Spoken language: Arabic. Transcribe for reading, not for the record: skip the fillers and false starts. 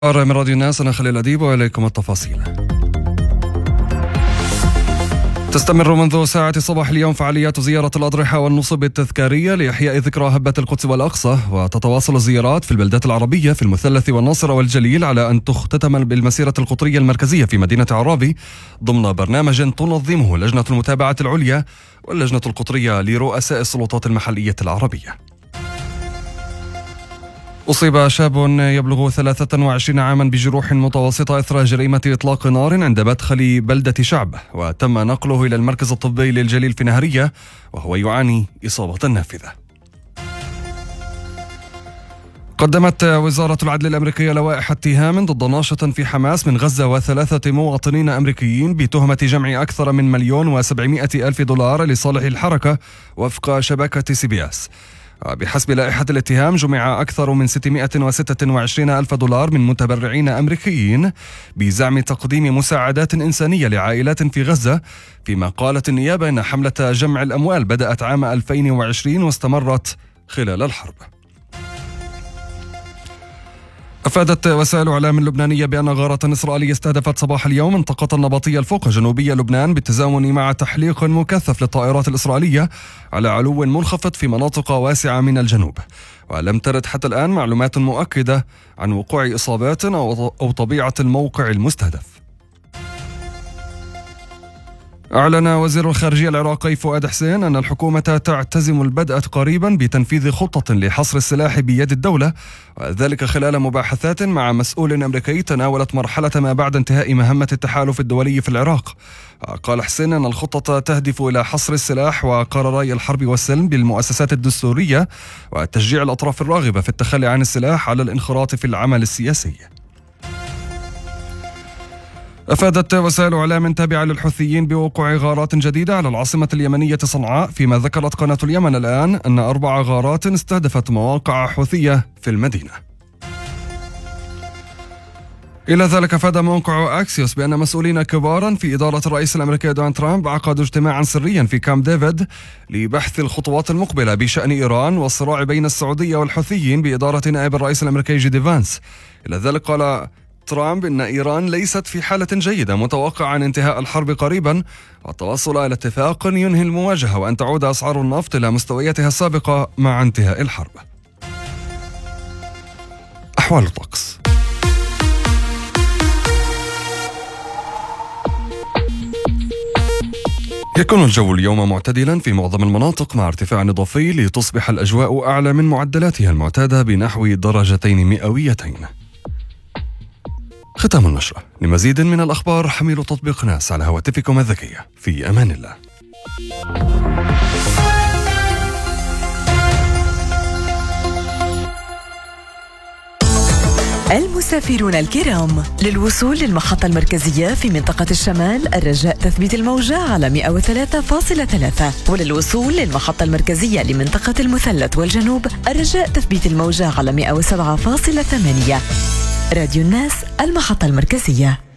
من راديو الناس، أنا خليل أديب وإليكم التفاصيل. تستمر منذ ساعة صباح اليوم فعاليات زيارة الأضرحة والنصب التذكارية لإحياء ذكرى هبة القدس والأقصى، وتتواصل الزيارات في البلدات العربية في المثلث والناصرة والجليل على أن تختتم بالمسيرة القطرية المركزية في مدينة عرابي ضمن برنامج تنظمه لجنة المتابعة العليا واللجنة القطرية لرؤساء السلطات المحلية العربية. أصيب شاب يبلغ 23 عاما بجروح متوسطة إثر جريمة إطلاق نار عند مدخل بلدة شعب، وتم نقله إلى المركز الطبي للجليل في نهرية وهو يعاني إصابة نافذة. قدمت وزارة العدل الأمريكية لوائح اتهام ضد ناشط في حماس من غزة و3 مواطنين أمريكيين بتهمة جمع أكثر من $1,700,000 لصالح الحركة وفق شبكة CBS. بحسب لائحة الاتهام جمع أكثر من $626,000 من متبرعين أمريكيين بزعم تقديم مساعدات إنسانية لعائلات في غزة، فيما قالت النيابة أن حملة جمع الأموال بدأت عام 2020 واستمرت خلال الحرب. أفادت وسائل إعلام لبنانية بأن غارة إسرائيلية استهدفت صباح اليوم منطقة النبطية الفوق جنوبية لبنان بالتزامن مع تحليق مكثف للطائرات الإسرائيلية على علو منخفض في مناطق واسعة من الجنوب، ولم ترد حتى الآن معلومات مؤكدة عن وقوع إصابات أو طبيعة الموقع المستهدف. أعلن وزير الخارجية العراقي فؤاد حسين أن الحكومة تعتزم البدء قريبا بتنفيذ خطة لحصر السلاح بيد الدولة، وذلك خلال مباحثات مع مسؤول أمريكي تناولت مرحلة ما بعد انتهاء مهمة التحالف الدولي في العراق. قال حسين أن الخطة تهدف إلى حصر السلاح وقراري الحرب والسلم بالمؤسسات الدستورية وتشجيع الأطراف الراغبة في التخلي عن السلاح على الانخراط في العمل السياسي. أفادت وسائل إعلام تابعة للحوثيين بوقوع غارات جديدة على العاصمة اليمنية صنعاء، فيما ذكرت قناة اليمن الآن أن 4 غارات استهدفت مواقع حوثية في المدينة. إلى ذلك أفاد موقع أكسيوس بأن مسؤولين كبارا في إدارة الرئيس الأمريكي دونالد ترامب عقدوا اجتماعا سريا في كامب ديفيد لبحث الخطوات المقبلة بشأن إيران والصراع بين السعودية والحوثيين بإدارة نائب الرئيس الأمريكي جيدي فانس. إلى ذلك قال ترامب إن إيران ليست في حالة جيدة، متوقعا انتهاء الحرب قريبا والتوصل إلى اتفاق ينهي المواجهة وأن تعود أسعار النفط إلى مستوياتها السابقة مع انتهاء الحرب. أحوال الطقس. يكون الجو اليوم معتدلا في معظم المناطق مع ارتفاع إضافي لتصبح الأجواء أعلى من معدلاتها المعتادة بنحو درجتين مئويتين. ختام النشرة. لمزيد من الأخبار حملوا تطبيق ناس على هواتفكم الذكية. في أمان الله. المسافرون الكرام، للوصول للمحطة المركزية في منطقة الشمال الرجاء تثبيت الموجة على 103.3، وللوصول للمحطة المركزية لمنطقة المثلث والجنوب الرجاء تثبيت الموجة على 107.8. راديو الناس، المحطة المركزية.